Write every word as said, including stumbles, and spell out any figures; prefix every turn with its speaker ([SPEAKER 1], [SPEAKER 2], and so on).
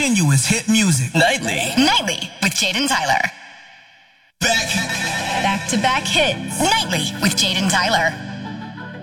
[SPEAKER 1] continuous hit music.
[SPEAKER 2] Nightly.
[SPEAKER 3] Nightly with Jaden Tyler.
[SPEAKER 2] Back.
[SPEAKER 3] Back-to-back hits. Nightly with Jaden Tyler.